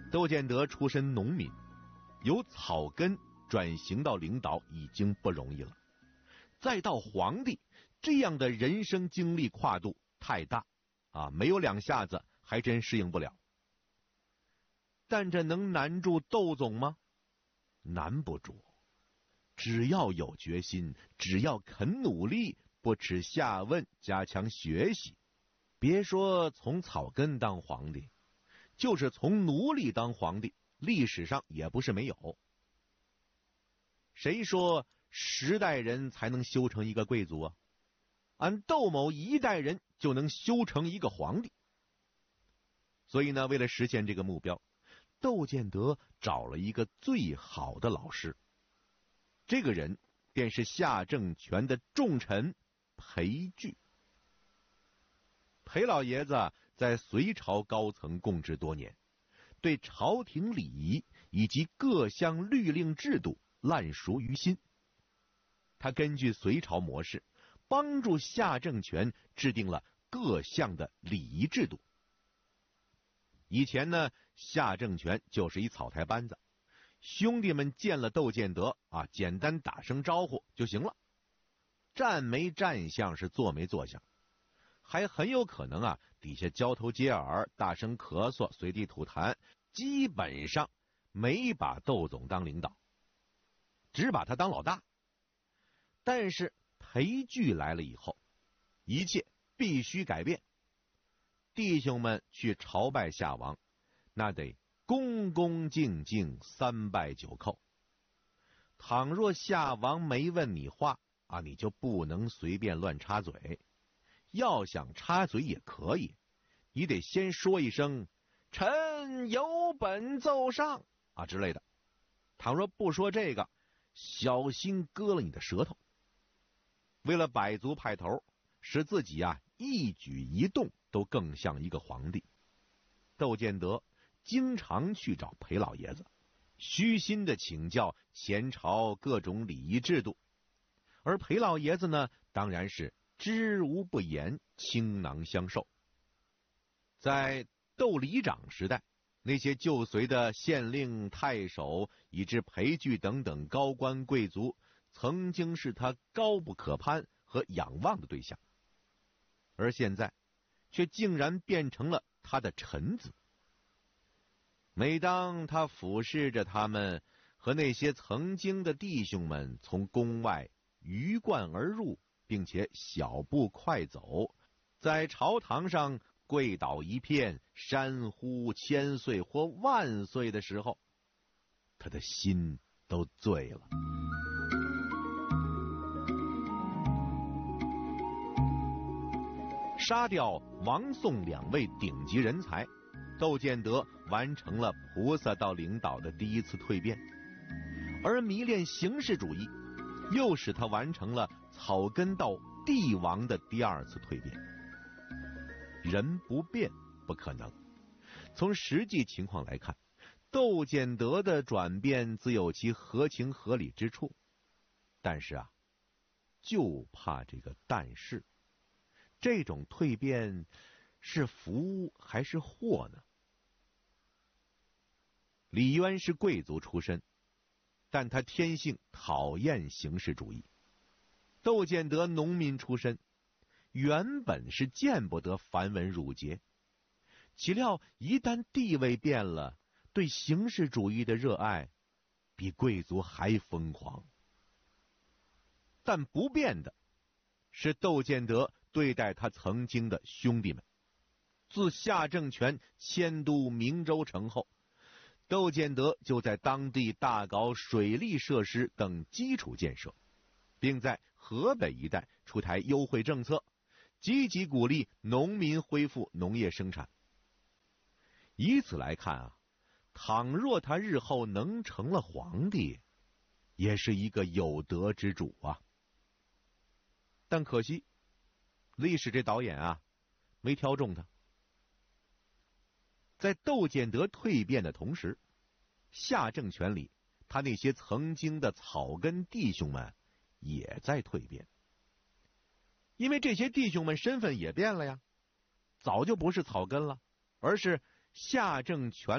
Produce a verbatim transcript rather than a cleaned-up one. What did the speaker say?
窦建德出身农民，由草根转型到领导已经不容易了，再到皇帝，这样的人生经历跨度太大啊，没有两下子还真适应不了。但这能难住窦总吗？难不住。只要有决心，只要肯努力，不耻下问，加强学习，别说从草根当皇帝，就是从奴隶当皇帝，历史上也不是没有。谁说十代人才能修成一个贵族啊？俺窦某一代人就能修成一个皇帝。所以呢，为了实现这个目标，窦建德找了一个最好的老师，这个人便是夏政权的重臣裴矩。裴老爷子在隋朝高层供职多年，对朝廷礼仪以及各项律令制度烂熟于心。他根据隋朝模式，帮助夏政权制定了各项的礼仪制度。以前呢，夏政权就是一草台班子，兄弟们见了窦建德啊，简单打声招呼就行了，站没站相，是坐没坐相，还很有可能啊底下交头接耳，大声咳嗽，随地吐痰，基本上没把窦总当领导，只把他当老大。但是裴矩来了以后，一切必须改变。弟兄们去朝拜夏王，那得恭恭敬敬，三拜九叩。倘若夏王没问你话啊，你就不能随便乱插嘴。要想插嘴也可以，你得先说一声臣有本奏上啊之类的。倘若不说这个，小心割了你的舌头。为了百足派头，使自己啊一举一动都更像一个皇帝，窦建德经常去找裴老爷子，虚心的请教前朝各种礼仪制度，而裴老爷子呢，当然是知无不言，倾囊相授。在窦里长时代，那些旧隋的县令、太守以至裴矩等等高官贵族，曾经是他高不可攀和仰望的对象，而现在却竟然变成了他的臣子。每当他俯视着他们和那些曾经的弟兄们从宫外鱼贯而入，并且小步快走，在朝堂上跪倒一片，山呼千岁或万岁的时候，他的心都醉了。杀掉王宋两位顶级人才，窦建德完成了菩萨道领导的第一次蜕变，而迷恋形式主义又使他完成了草根道帝王的第二次蜕变。人不变不可能，从实际情况来看，窦建德的转变自有其合情合理之处，但是啊，就怕这个但是，这种蜕变是福还是祸呢？李渊是贵族出身，但他天性讨厌形式主义。窦建德农民出身，原本是见不得繁文缛节，岂料一旦地位变了，对形式主义的热爱比贵族还疯狂。但不变的是窦建德对待他曾经的兄弟们。自夏政权迁都明州城后，窦建德就在当地大搞水利设施等基础建设，并在河北一带出台优惠政策，积极鼓励农民恢复农业生产。以此来看啊，倘若他日后能成了皇帝，也是一个有德之主啊。但可惜，历史这导演啊，没挑中他。在窦建德蜕变的同时，夏政权里他那些曾经的草根弟兄们也在蜕变，因为这些弟兄们身份也变了呀，早就不是草根了，而是夏政权